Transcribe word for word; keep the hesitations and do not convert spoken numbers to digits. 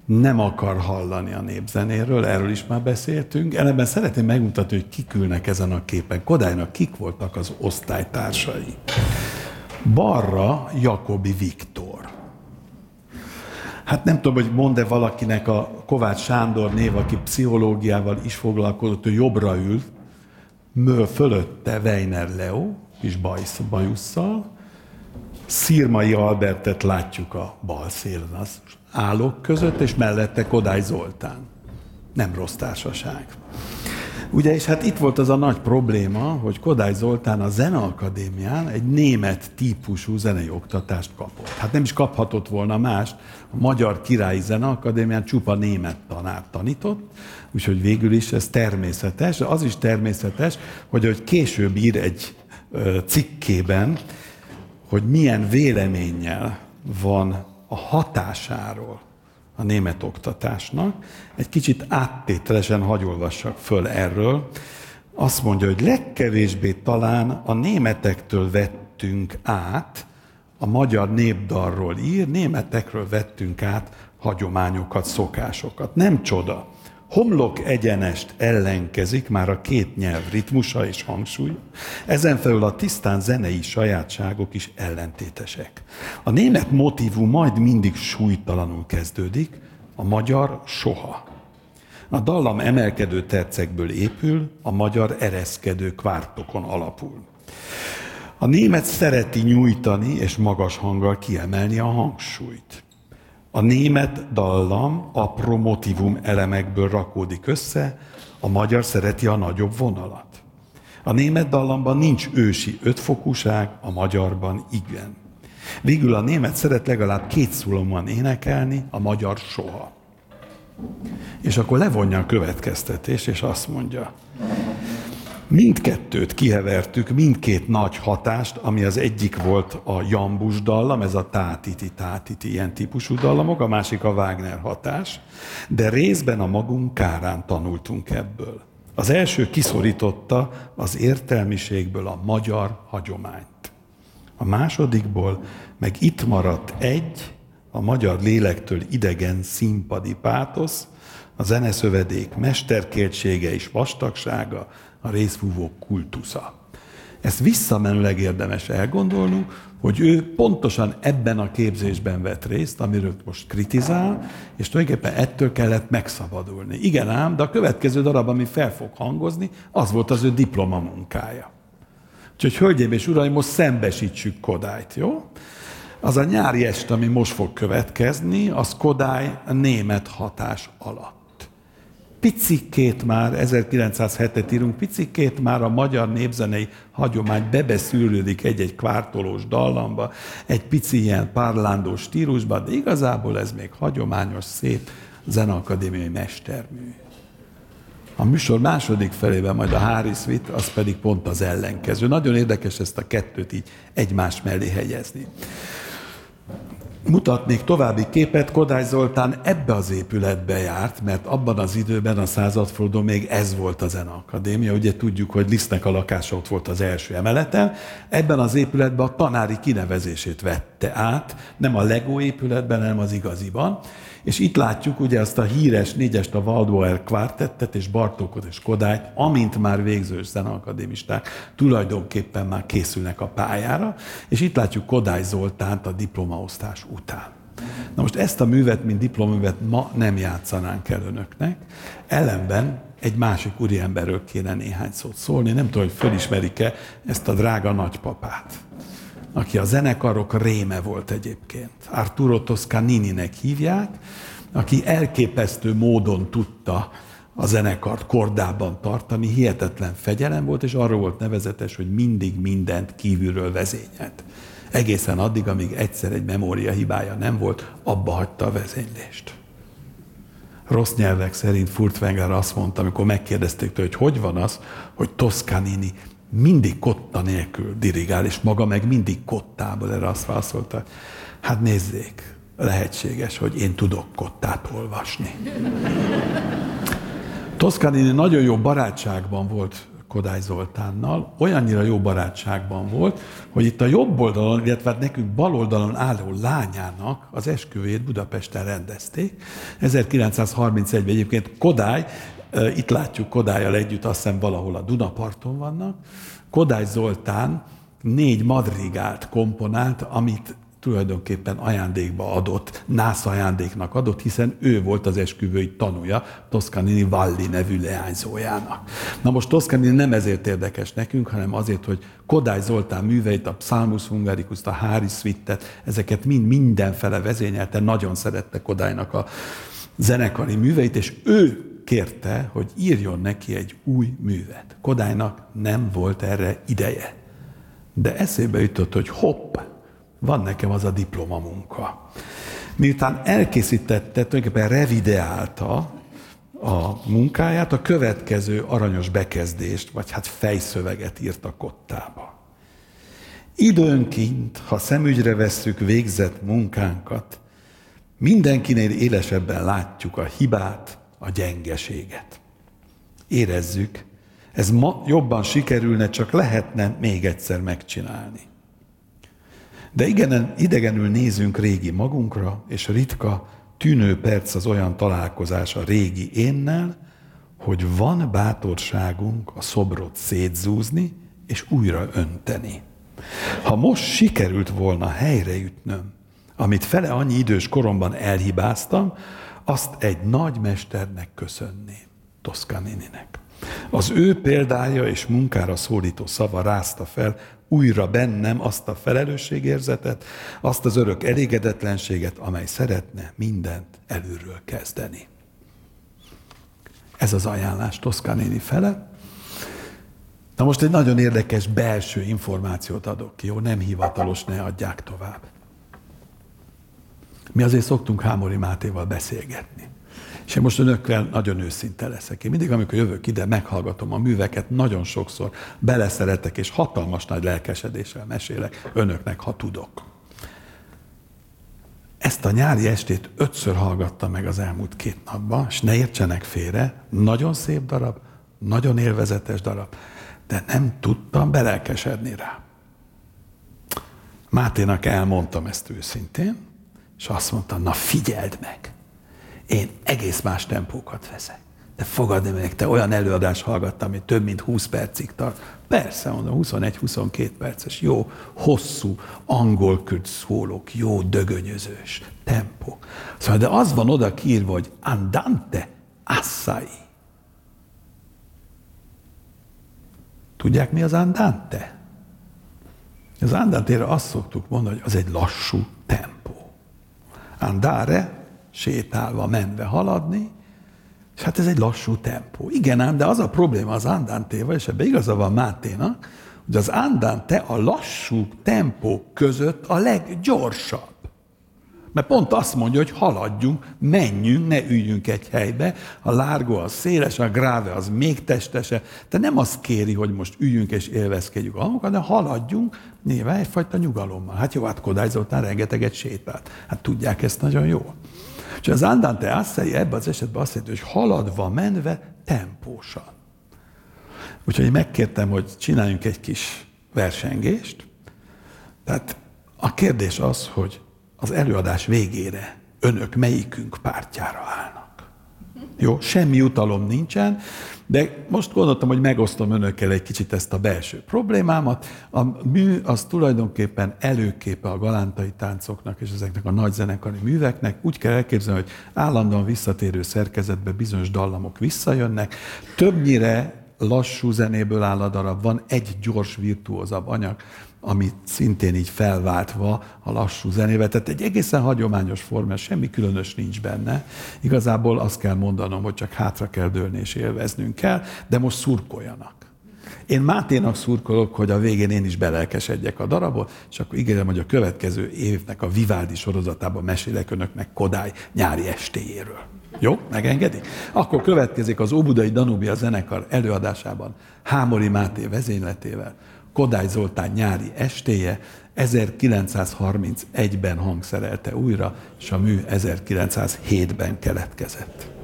nem akar hallani a népzenéről, erről is már beszéltünk. Ellenben szeretném megmutatni, hogy kik ülnek ezen a képen. Kodálynak kik voltak az osztálytársai. Balra Jacobi Viktor. Hát nem tudom, hogy mond-e valakinek a Kovács Sándor név, aki pszichológiával is foglalkozott, ő jobbra ül, mől fölötte Weiner Leo, kis bajusszal, Szirmai Albertet látjuk a bal szélen az állók között, és mellette Kodály Zoltán. Nem rossz társaság. Ugye, és hát itt volt az a nagy probléma, hogy Kodály Zoltán a Zeneakadémián egy német típusú zenei oktatást kapott. Hát nem is kaphatott volna mást, a Magyar Királyi Zeneakadémián csupa német tanár tanított, úgyhogy végül is ez természetes, de az is természetes, hogy hogy később ír egy ö, cikkében, hogy milyen véleménnyel van a hatásáról a német oktatásnak. Egy kicsit áttételesen hadd olvassak föl erről. Azt mondja, hogy legkevésbé talán a németektől vettünk át, a magyar népdalról ír, németekről vettünk át hagyományokat, szokásokat. Nem csoda. Homlok egyenest ellenkezik már a két nyelv ritmusa és hangsúly, ezen felül a tisztán zenei sajátságok is ellentétesek. A német motívum majd mindig súlytalanul kezdődik, a magyar soha. A dallam emelkedő tercekből épül, a magyar ereszkedő kvártokon alapul. A német szereti nyújtani és magas hanggal kiemelni a hangsúlyt. A német dallam apró motívum elemekből rakódik össze, a magyar szereti a nagyobb vonalat. A német dallamban nincs ősi ötfokúság, a magyarban igen. Végül a német szeret legalább két szólamban énekelni, a magyar soha. És akkor levonja a következtetés, és azt mondja, mindkettőt kihevertük, mindkét nagy hatást, ami az egyik volt a jambus dallam, ez a tátiti, tátiti, ilyen típusú dallamok, a másik a Wagner hatás, de részben a magunk kárán tanultunk ebből. Az első kiszorította az értelmiségből a magyar hagyományt. A másodikból meg itt maradt egy, a magyar lélektől idegen színpadi pátosz, a zeneszövedék mesterkéltsége és vastagsága, a részfúvók kultusza. Ezt visszamenőleg érdemes elgondolnunk, hogy ő pontosan ebben a képzésben vett részt, amiről most kritizál, és tulajdonképpen ettől kellett megszabadulni. Igen ám, de a következő darab, ami fel fog hangozni, az volt az ő diplomamunkája. Úgyhogy, hölgyeim és uraim, most szembesítsük Kodályt, jó? Az a nyári est, ami most fog következni, az Kodály a német hatás alatt. Picikét már, ezerkilencszázhetet írunk, picikét már a magyar népzenei hagyomány bebeszűrődik egy-egy kvártolós dallamba, egy pici ilyen párlándó stílusban, de igazából ez még hagyományos, szép zeneakadémiai mestermű. A műsor második felében majd a Harris Witt, az pedig pont az ellenkező. Nagyon érdekes ezt a kettőt így egymás mellé helyezni. Mutatnék további képet, Kodály Zoltán ebbe az épületbe járt, mert abban az időben, a századfordulón még ez volt a Zeneakadémia. Ugye tudjuk, hogy Lisztnek a lakása ott volt az első emeleten. Ebben az épületben a tanári kinevezését vette át, nem a Lego épületben, hanem az igaziban. És itt látjuk ugye azt a híres négyest, a Waldauer kvártettet és Bartókot és Kodályt, amint már végzős zeneakadémisták tulajdonképpen már készülnek a pályára, és itt látjuk Kodály Zoltánt a diplomaosztás után. Na most ezt a művet, mint diplomaművet ma nem játszanánk el önöknek, ellenben egy másik úriemberről kéne néhány szót szólni, nem tudom, hogy fölismerik-e ezt a drága nagypapát, aki a zenekarok réme volt egyébként. Arturo Toscanininek hívják, aki elképesztő módon tudta a zenekart kordában tartani, hihetetlen fegyelem volt, és arról volt nevezetes, hogy mindig mindent kívülről vezényelt. Egészen addig, amíg egyszer egy memória hibája nem volt, abba hagyta a vezénylést. Rossz nyelvek szerint Furtwängler azt mondta, amikor megkérdezték tőle, hogy hogy van az, hogy Toscanini mindig kotta nélkül dirigál, és maga meg mindig kottából, erre azt válaszolta, hát nézzék, lehetséges, hogy én tudok kottát olvasni. Toscanini nagyon jó barátságban volt Kodály Zoltánnal, olyannyira jó barátságban volt, hogy itt a jobb oldalon, illetve nekünk bal oldalon álló lányának az esküvőjét Budapesten rendezték. ezerkilencszázharmincegyben egyébként Kodály, itt látjuk Kodállyal együtt, azt hiszem valahol a Dunaparton vannak, Kodály Zoltán négy madrigát komponált, amit tulajdonképpen ajándékba adott, nász ajándéknak adott, hiszen ő volt az esküvői tanúja Toscanini Valli nevű leányzójának. Na most Toscanini nem ezért érdekes nekünk, hanem azért, hogy Kodály Zoltán műveit, a Psalmus Hungaricust, a Harris Suite-et, ezeket mind mindenfele vezényelte, nagyon szerette Kodálynak a zenekari műveit, és ő kérte, hogy írjon neki egy új művet. Kodálynak nem volt erre ideje. De eszébe jutott, hogy hopp, van nekem az a diplomamunka. Miután elkészítette, tulajdonképpen revideálta a munkáját, a következő aranyos bekezdést, vagy hát fejszöveget írt a kottába. Időnként, ha szemügyre vesszük végzett munkánkat, mindenkinél élesebben látjuk a hibát, a gyengeséget. Érezzük, ez ma jobban sikerülne, csak lehetne még egyszer megcsinálni. De igen, idegenül nézünk régi magunkra, és ritka, tűnő perc az olyan találkozás a régi énnel, hogy van bátorságunk a szobrot szétzúzni, és újra önteni. Ha most sikerült volna helyreütnöm, amit fele annyi idős koromban elhibáztam, azt egy nagy mesternek köszönném, Toscanininek. Az ő példája és munkára szólító szava rázta fel újra bennem azt a felelősségérzetet, azt az örök elégedetlenséget, amely szeretne mindent előről kezdeni. Ez az ajánlás Toscanini fele. Na most egy nagyon érdekes belső információt adok ki, jó? Nem hivatalos, ne adják tovább. Mi azért szoktunk Hámori Mátéval beszélgetni. És én most önökkel nagyon őszinte leszek. Én mindig, amikor jövök ide, meghallgatom a műveket, nagyon sokszor beleszeretek, és hatalmas nagy lelkesedéssel mesélek önöknek, ha tudok. Ezt a nyári estét ötször hallgattam meg az elmúlt két napban, és ne értsenek félre, nagyon szép darab, nagyon élvezetes darab, de nem tudtam belelkesedni rá. Máténak elmondtam ezt őszintén, és azt mondta, na figyeld meg, én egész más tempókat veszek. De fogadj meg, te olyan előadást hallgattam, hogy több mint húsz percig tart. Persze, mondom, huszonegy-huszonkettő perces, jó, hosszú, angol kürt szólók, jó, dögönyözős tempó. Szóval, de az van oda kiírva, hogy andante assai. Tudják, mi az andante? Az andante-re azt szoktuk mondani, hogy az egy lassú tempó. Andare, sétálva, menve, haladni, és hát ez egy lassú tempó. Igen ám, de az a probléma az andantéval, és ebben igaza van Máténak, hogy az andante a lassú tempó között a leggyorsabb. Mert pont azt mondja, hogy haladjunk, menjünk, ne üljünk egy helybe, a largo az széles, a grave az még testese, de nem azt kéri, hogy most üljünk és élvezkedjük a hangokat, de haladjunk, nyilván egyfajta nyugalommal. Hát jó, hát Kodály Zoltán rengeteget sétált. Hát tudják ezt nagyon jól. És az andante assai ebben az esetben azt jelenti, hogy haladva, menve, tempósan. Úgyhogy megkértem, hogy csináljunk egy kis versengést. Tehát a kérdés az, hogy az előadás végére önök melyikünk pártjára állnak. Jó, semmi jutalom nincsen, de most gondoltam, hogy megosztom önökkel egy kicsit ezt a belső problémámat. A mű az tulajdonképpen előképe a galántai táncoknak és ezeknek a nagyzenekari műveknek. Úgy kell elképzelni, hogy állandóan visszatérő szerkezetbe bizonyos dallamok visszajönnek. Többnyire lassú zenéből áll a darab, van egy gyors, virtuózabb anyag, amit szintén így felváltva a lassú zenével. Tehát egy egészen hagyományos forma, semmi különös nincs benne. Igazából azt kell mondanom, hogy csak hátra kell dőlni és élveznünk kell, de most szurkoljanak. Én Máténak szurkolok, hogy a végén én is belelkesedjek a darabot, és akkor ígérem, hogy a következő évnek a Vivaldi sorozatában mesélek önöknek Kodály nyári estéjéről. Jó? Megengedik? Akkor következik az Óbudai Danubia zenekar előadásában Hámori Máté vezényletével Kodály Zoltán nyári estéje, ezerkilencszázharmincegyben hangszerelte újra, és a mű ezerkilencszázhétben keletkezett.